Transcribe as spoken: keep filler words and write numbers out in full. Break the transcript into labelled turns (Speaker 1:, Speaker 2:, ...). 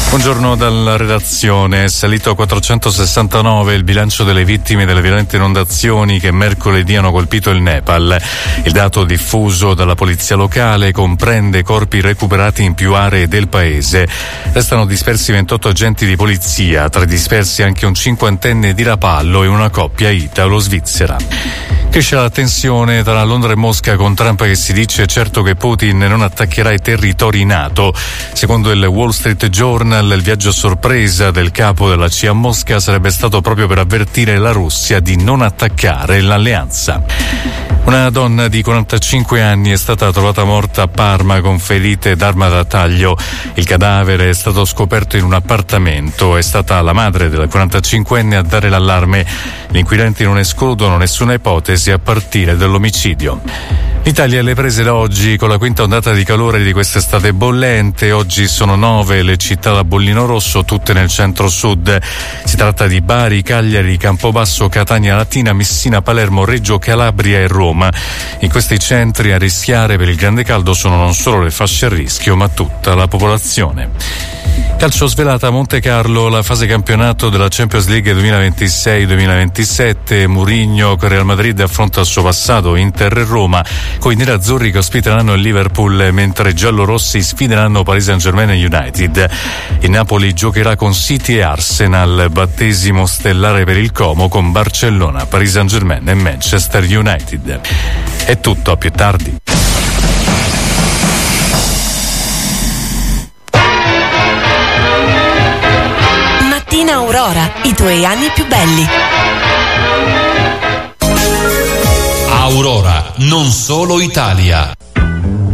Speaker 1: Buongiorno dalla redazione. È salito a quattrocentosessantanove il bilancio delle vittime delle violente inondazioni che mercoledì hanno colpito il Nepal. Il dato diffuso dalla polizia locale comprende corpi recuperati in più aree del paese. Restano dispersi ventotto agenti di polizia, tra i dispersi anche un cinquantenne di Rapallo e una coppia italo-svizzera. Cresce la tensione tra Londra e Mosca, con Trump che si dice certo che Putin non attaccherà i territori NATO. Secondo il Wall Street Journal, il viaggio a sorpresa del capo della C I A a Mosca sarebbe stato proprio per avvertire la Russia di non attaccare l'alleanza. Una donna di quarantacinque anni è stata trovata morta a Parma con ferite d'arma da taglio. Il cadavere è stato scoperto in un appartamento. È stata la madre del quarantacinquenne a dare l'allarme. Gli inquirenti non escludono nessuna ipotesi a partire dall'omicidio. L'Italia alle prese da oggi con la quinta ondata di calore di quest'estate bollente. Oggi sono nove le città da bollino rosso, tutte nel centro-sud. Si tratta di Bari, Cagliari, Campobasso, Catania, Latina, Messina, Palermo, Reggio, Calabria e Roma. In questi centri a rischiare per il grande caldo sono non solo le fasce a rischio, ma tutta la popolazione. Calcio svelata a Monte Carlo la fase campionato della Champions League duemilaventisei duemilaventisette. Mourinho con Real Madrid affronta il suo passato, Inter e Roma. Coi nerazzurri che ospiteranno il Liverpool, mentre i giallorossi sfideranno Paris Saint-Germain e United. Il Napoli giocherà con City e Arsenal, battesimo stellare per il Como con Barcellona, Paris Saint-Germain e Manchester United. È tutto, a più tardi.
Speaker 2: Mattina Aurora, i tuoi anni più belli.
Speaker 3: Aurora, non solo Italia.